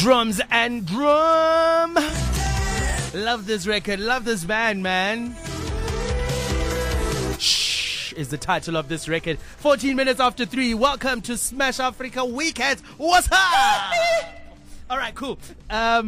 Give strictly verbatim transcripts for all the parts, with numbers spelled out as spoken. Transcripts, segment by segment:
Drums and Drum. Love this record. Love this band, man. Shh is the title of this record. fourteen minutes after three. Welcome to Smash Africa Weekend. What's up? All right, cool. Um,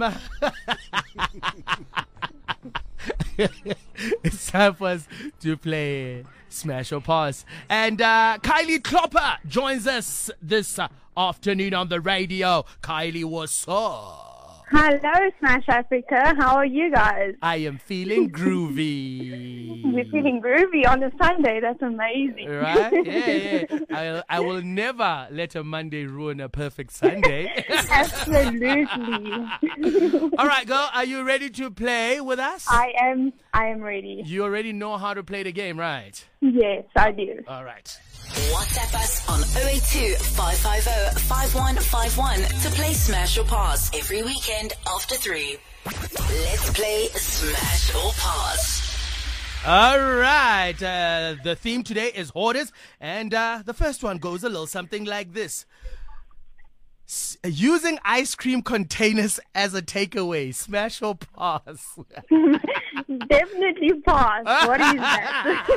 it's time for us to play Smash or Pass. And uh, Kylie Klopper joins us this uh, afternoon on the radio. Kylie, what's up? Hello, Smash Africa. How are you guys? I am feeling groovy. You're feeling groovy on a Sunday. That's amazing. Right? Yeah, yeah. I, I will never let a Monday ruin a perfect Sunday. Absolutely. All right, girl. Are you ready to play with us? I am. I am ready. You already know how to play the game, right? Yes, I do. All right. WhatsApp us on oh eight two, five five oh, five one five one to play Smash or Pass every weekend after three. Let's play Smash or Pass. All right. Uh, the theme today is hoarders, and uh, the first one goes a little something like this. S- using ice cream containers as a takeaway. Smash or Pass? Definitely pass. What is that?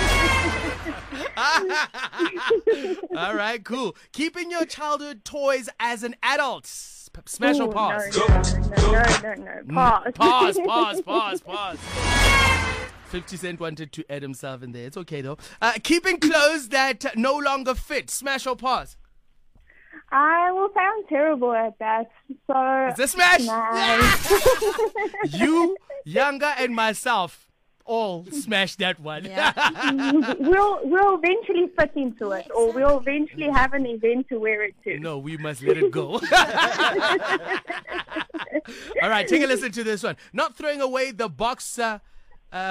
All right, cool. Keeping your childhood toys as an adult. S- Smash Ooh, or Pass? No, no, no, no, no, no. Pass. Pause, pause, pause, pause. fifty Cent wanted to add himself in there. It's okay, though. Uh, keeping clothes that no longer fit. Smash or Pass? I will sound terrible at that. So Is this Smash? Nice. You, Younger, and myself all smash that one. we'll we'll eventually fit into it, or we'll eventually have an event to wear it to. No, we must let it go. All right, take a listen to this one. Not throwing away the box uh,